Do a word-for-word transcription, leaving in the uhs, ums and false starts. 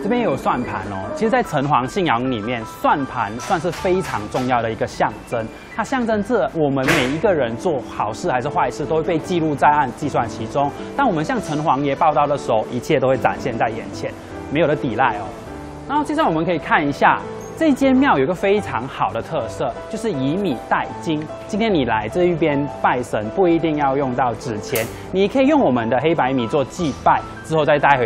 这边也有算盘哦。其实，在城隍信仰里面，算盘算是非常重要的一个象征，它象征着我们每一个人做好事还是坏事，都会被记录在案、计算其中。当我们向城隍爷报到的时候，一切都会展现在眼前，没有的抵赖哦。然后接着我们可以看一下。 这间庙有一个非常好的特色，就是以米代金。今天你来这一边拜神，不一定要用到纸钱，你可以用我们的黑白米做祭拜，之后再带回。